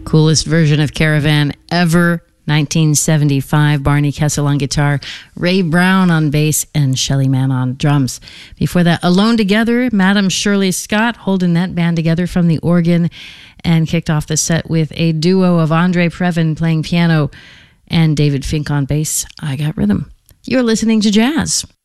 Coolest version of Caravan ever. 1975, Barney Kessel on guitar, Ray Brown on bass, and Shelly Mann on drums. Before that, Alone Together, Madam Shirley Scott holding that band together from the organ, and kicked off the set with a duo of Andre Previn playing piano and David Fink on bass. I Got Rhythm. You're listening to jazz.